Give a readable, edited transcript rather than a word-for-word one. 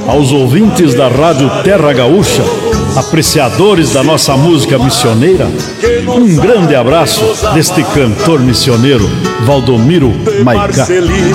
aos ouvintes da Rádio Terra Gaúcha, apreciadores da nossa música missioneira, um grande abraço deste cantor missioneiro, Valdomiro Maicá.